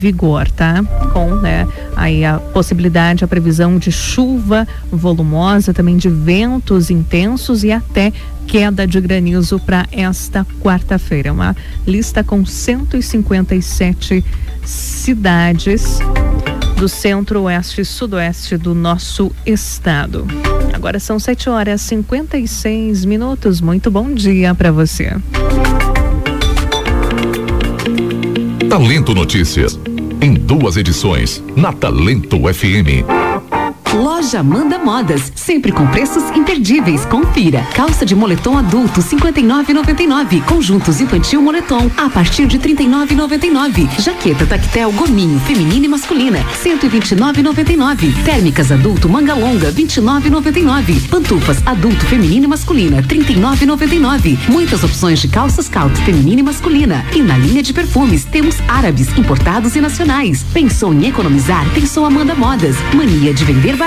vigor, tá? Com, né, aí a possibilidade, a previsão de chuva volumosa, também de ventos intensos e até queda de granizo para esta quarta-feira. Uma lista com 157 cidades do centro-oeste e sudoeste do nosso estado. Agora são 7h56. Muito bom dia para você. Talento Notícias, em 2 edições, na Talento FM. Loja Amanda Modas, sempre com preços imperdíveis. Confira. Calça de moletom adulto, R$59,99. Conjuntos infantil moletom, a partir de R$39,99. Jaqueta tactel gominho, feminina e masculina, R$129,99. Térmicas adulto manga longa, R$29,99. Pantufas adulto feminina e masculina, R$39,99. Muitas opções de calças Caut feminina e masculina. E na linha de perfumes, temos árabes, importados e nacionais. Pensou em economizar? Pensou Amanda Modas. Mania de vender